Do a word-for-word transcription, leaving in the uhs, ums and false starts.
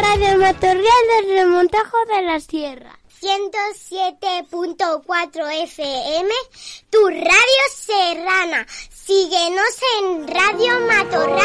Radio Matorral del Remontajo de la Sierra. ciento siete punto cuatro F M, tu radio serrana. Síguenos en Radio Matorral.